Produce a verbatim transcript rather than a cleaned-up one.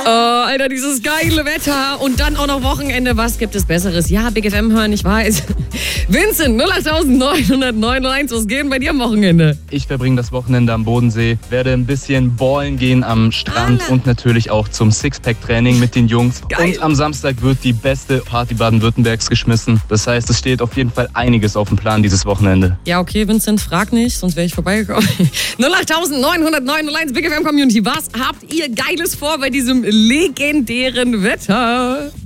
Oh, Alter, dieses geile Wetter und dann auch noch Wochenende. Was gibt es Besseres? Ja, Big F M hören, ich weiß. Vincent, null acht neun neun eins, was geht denn bei dir am Wochenende? Ich verbringe das Wochenende am Bodensee, werde ein bisschen ballen gehen am Strand Alle. und natürlich auch zum Sixpack-Training mit den Jungs. Geil. Und am Samstag wird die beste Party Baden-Württembergs geschmissen. Das heißt, es steht auf jeden Fall einiges auf dem Plan dieses Wochenende. Ja, okay, Vincent, frag nicht, sonst wäre ich vorbeigekommen. null acht neun neun eins, Big F M Community, was habt ihr Geiles vor bei diesem legendären Wetter?